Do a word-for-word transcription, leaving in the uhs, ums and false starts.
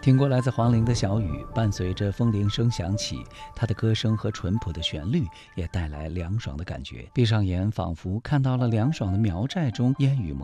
听过来自黄龄的小雨，伴随着风铃声响起，她的歌声和淳朴的旋律也带来凉爽的感觉。闭上眼，仿佛看到了凉爽的苗寨中烟雨蒙